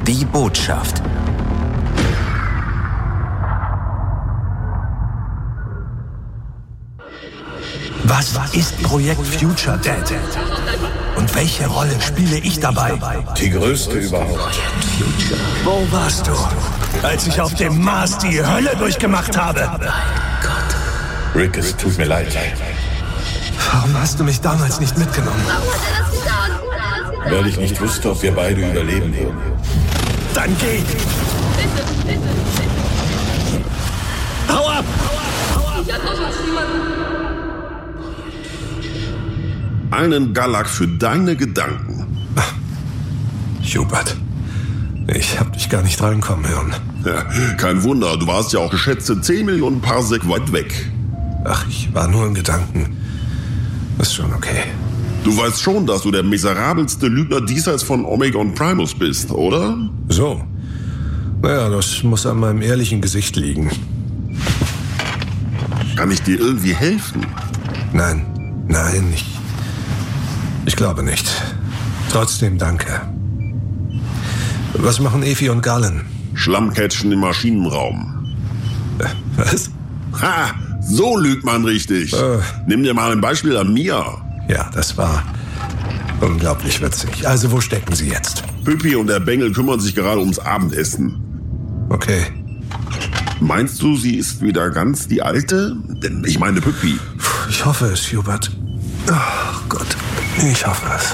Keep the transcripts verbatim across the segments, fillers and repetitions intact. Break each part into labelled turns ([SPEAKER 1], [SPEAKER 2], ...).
[SPEAKER 1] Die Botschaft.
[SPEAKER 2] Was ist Projekt Future Dead? Und welche Rolle spiele ich dabei?
[SPEAKER 3] Die größte überhaupt.
[SPEAKER 2] Wo warst du, als ich auf dem Mars die Hölle durchgemacht habe?
[SPEAKER 3] Rick, es tut mir leid.
[SPEAKER 2] Warum hast du mich damals nicht mitgenommen?
[SPEAKER 3] Weil ich nicht wusste, ob wir beide überleben würden.
[SPEAKER 2] Dann geh! Hau ab!
[SPEAKER 4] Einen Galak für deine Gedanken.
[SPEAKER 2] Hubert, ich hab dich gar nicht reinkommen hören.
[SPEAKER 4] Ja, kein Wunder, du warst ja auch geschätzte zehn Millionen Parsec weit weg.
[SPEAKER 2] Ach, ich war nur in Gedanken. Ist schon okay.
[SPEAKER 4] Du weißt schon, dass du der miserabelste Lügner diesseits von Omega und Primus bist, oder?
[SPEAKER 2] So. Naja, das muss an meinem ehrlichen Gesicht liegen.
[SPEAKER 4] Kann ich dir irgendwie helfen?
[SPEAKER 2] Nein, nein, ich... Ich glaube nicht. Trotzdem danke. Was machen Efi und Galen?
[SPEAKER 4] Schlammcatchen im Maschinenraum.
[SPEAKER 2] Äh, was?
[SPEAKER 4] Ha! So lügt man richtig. Äh. Nimm dir mal ein Beispiel an mir.
[SPEAKER 2] Ja, das war unglaublich witzig. Also, wo stecken Sie jetzt?
[SPEAKER 4] Püppi und der Bengel kümmern sich gerade ums Abendessen.
[SPEAKER 2] Okay.
[SPEAKER 4] Meinst du, sie ist wieder ganz die Alte? Denn ich meine Püppi.
[SPEAKER 2] Ich hoffe es, Hubert. Oh Gott, ich hoffe es.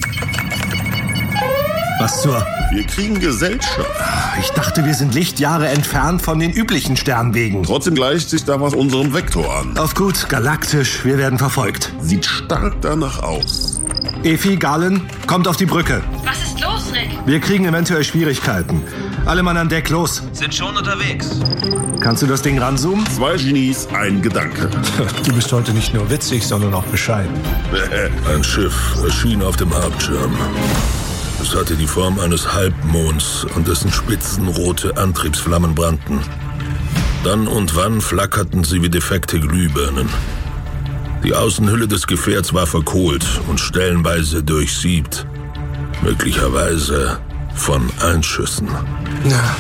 [SPEAKER 5] Was zur...
[SPEAKER 4] Wir kriegen Gesellschaft.
[SPEAKER 5] Ich dachte, wir sind Lichtjahre entfernt von den üblichen Sternwegen.
[SPEAKER 4] Trotzdem gleicht sich da was unserem Vektor an.
[SPEAKER 5] Auf gut, galaktisch, wir werden verfolgt.
[SPEAKER 4] Sieht stark danach aus.
[SPEAKER 5] Efi, Galen, kommt auf die Brücke.
[SPEAKER 6] Was ist los, Rick?
[SPEAKER 5] Wir kriegen eventuell Schwierigkeiten. Alle Mann an Deck, los.
[SPEAKER 1] Sind schon unterwegs.
[SPEAKER 5] Kannst du das Ding ranzoomen?
[SPEAKER 4] Zwei Genies, ein Gedanke.
[SPEAKER 2] Du bist heute nicht nur witzig, sondern auch bescheiden.
[SPEAKER 7] Ein Schiff erschien auf dem Hauptschirm. Es hatte die Form eines Halbmonds, an dessen Spitzen rote Antriebsflammen brannten. Dann und wann flackerten sie wie defekte Glühbirnen. Die Außenhülle des Gefährts war verkohlt und stellenweise durchsiebt. Möglicherweise von Einschüssen.
[SPEAKER 2] Ja.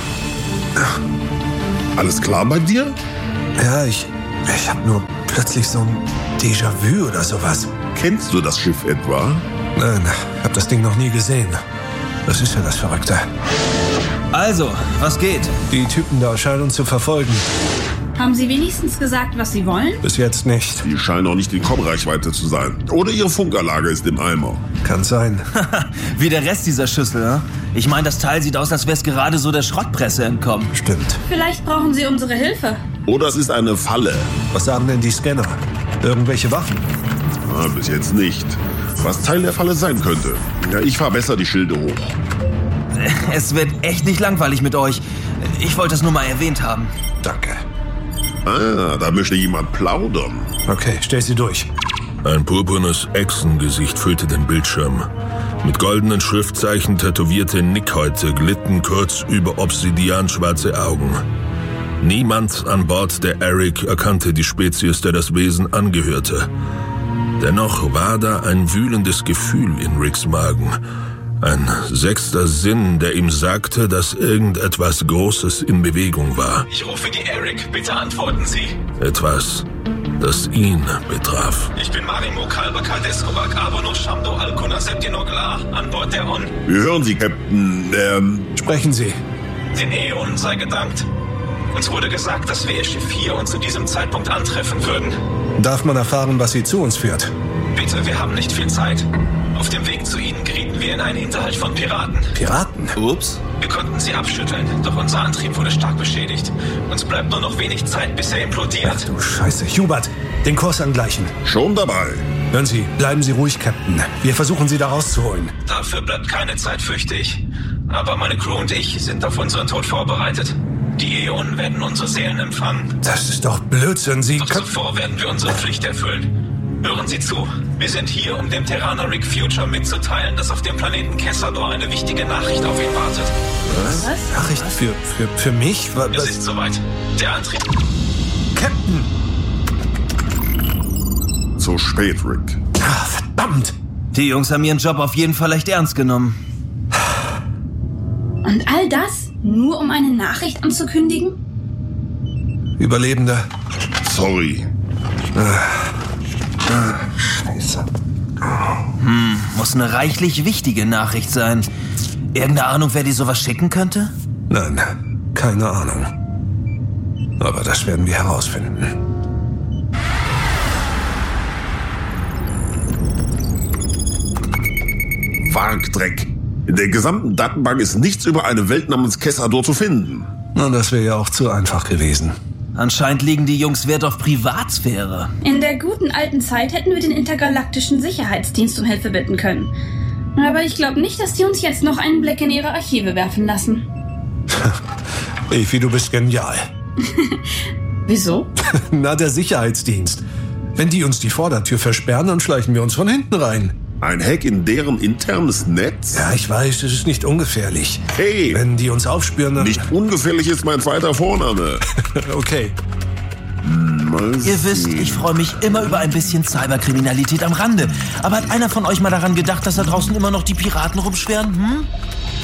[SPEAKER 4] Alles klar bei dir?
[SPEAKER 2] Ja, ich... Ich hab nur plötzlich so ein Déjà-vu oder sowas.
[SPEAKER 4] Kennst du das Schiff etwa?
[SPEAKER 2] Nein, hab das Ding noch nie gesehen. Das ist ja das Verrückte.
[SPEAKER 1] Also, was geht?
[SPEAKER 2] Die Typen da scheinen uns zu verfolgen.
[SPEAKER 6] Haben Sie wenigstens gesagt, was Sie wollen?
[SPEAKER 2] Bis jetzt nicht.
[SPEAKER 4] Die scheinen auch nicht in Kommreichweite zu sein. Oder ihre Funkanlage ist im Eimer.
[SPEAKER 2] Kann sein.
[SPEAKER 1] Wie der Rest dieser Schüssel, ne? Ich meine, das Teil sieht aus, als wäre es gerade so der Schrottpresse entkommen.
[SPEAKER 2] Stimmt.
[SPEAKER 6] Vielleicht brauchen Sie unsere Hilfe.
[SPEAKER 4] Oder es ist eine Falle.
[SPEAKER 2] Was sagen denn die Scanner? Irgendwelche Waffen?
[SPEAKER 4] Na, bis jetzt nicht. Was Teil der Falle sein könnte. Ja, ich fahr besser die Schilde hoch.
[SPEAKER 1] Es wird echt nicht langweilig mit euch. Ich wollte es nur mal erwähnt haben.
[SPEAKER 2] Danke.
[SPEAKER 4] Ah, da möchte jemand plaudern.
[SPEAKER 2] Okay, stell sie durch.
[SPEAKER 7] Ein purpurnes Echsengesicht füllte den Bildschirm. Mit goldenen Schriftzeichen tätowierte Nickhäute glitten kurz über obsidianschwarze Augen. Niemand an Bord der Eric erkannte die Spezies, der das Wesen angehörte. Dennoch war da ein wühlendes Gefühl in Ricks Magen. Ein sechster Sinn, der ihm sagte, dass irgendetwas Großes in Bewegung war.
[SPEAKER 8] Ich rufe die Eric, bitte antworten Sie.
[SPEAKER 7] Etwas, das ihn betraf.
[SPEAKER 8] Ich bin Marimo Kalbakal Deskovak Abono Shamdo Alkuna Septinoglar an Bord der On.
[SPEAKER 4] Wir hören Sie, Captain. Ähm...
[SPEAKER 2] Sprechen Sie.
[SPEAKER 8] Den Äonen sei gedankt. Uns wurde gesagt, dass wir Ihr Schiff hier und zu diesem Zeitpunkt antreffen würden.
[SPEAKER 2] Darf man erfahren, was Sie zu uns führt?
[SPEAKER 8] Bitte, wir haben nicht viel Zeit. Auf dem Weg zu Ihnen gerieten wir in einen Hinterhalt von Piraten.
[SPEAKER 2] Piraten?
[SPEAKER 1] Ups.
[SPEAKER 8] Wir konnten sie abschütteln, doch unser Antrieb wurde stark beschädigt. Uns bleibt nur noch wenig Zeit, bis er implodiert.
[SPEAKER 2] Ach du Scheiße. Hubert, den Kurs angleichen.
[SPEAKER 4] Schon dabei.
[SPEAKER 2] Hören Sie, bleiben Sie ruhig, Captain. Wir versuchen, Sie da rauszuholen.
[SPEAKER 8] Dafür bleibt keine Zeit, fürchte ich. Aber meine Crew und ich sind auf unseren Tod vorbereitet. Die Äonen werden unsere Seelen empfangen.
[SPEAKER 2] Das ist doch Blödsinn, Sie...
[SPEAKER 8] Doch zuvor werden wir unsere Pflicht erfüllen. Hören Sie zu. Wir sind hier, um dem Terraner Rick Future mitzuteilen, dass auf dem Planeten Kessador eine wichtige Nachricht auf ihn wartet.
[SPEAKER 2] Was? Was? Nachricht für, für, für mich? Was?
[SPEAKER 8] Es ist soweit. Der Antrieb...
[SPEAKER 2] Captain!
[SPEAKER 4] Zu spät, Rick.
[SPEAKER 2] Ah, verdammt!
[SPEAKER 1] Die Jungs haben ihren Job auf jeden Fall echt ernst genommen.
[SPEAKER 6] Und all das nur um eine Nachricht anzukündigen?
[SPEAKER 2] Überlebender.
[SPEAKER 4] Sorry.
[SPEAKER 2] Scheiße.
[SPEAKER 1] Hm, muss eine reichlich wichtige Nachricht sein. Irgendeine Ahnung, wer dir sowas schicken könnte?
[SPEAKER 2] Nein, keine Ahnung. Aber das werden wir herausfinden.
[SPEAKER 4] Quarkdreck. In der gesamten Datenbank ist nichts über eine Welt namens Kessador zu finden.
[SPEAKER 2] Na, das wäre ja auch zu einfach gewesen.
[SPEAKER 1] Anscheinend legen die Jungs Wert auf Privatsphäre.
[SPEAKER 6] In der guten alten Zeit hätten wir den intergalaktischen Sicherheitsdienst um Hilfe bitten können. Aber ich glaube nicht, dass die uns jetzt noch einen Blick in ihre Archive werfen lassen.
[SPEAKER 2] Evi, du bist genial.
[SPEAKER 6] Wieso?
[SPEAKER 2] Na, der Sicherheitsdienst. Wenn die uns die Vordertür versperren, dann schleichen wir uns von hinten rein.
[SPEAKER 4] Ein Hack in deren internes Netz?
[SPEAKER 2] Ja, ich weiß, es ist nicht ungefährlich.
[SPEAKER 4] Hey!
[SPEAKER 2] Wenn die uns aufspüren, dann...
[SPEAKER 4] Nicht ungefährlich ist mein zweiter Vorname.
[SPEAKER 2] Okay.
[SPEAKER 4] Mal
[SPEAKER 1] Ihr wisst,
[SPEAKER 4] sehen.
[SPEAKER 1] ich freue mich immer über ein bisschen Cyberkriminalität am Rande. Aber hat einer von euch mal daran gedacht, dass da draußen immer noch die Piraten rumschwirren? Hm?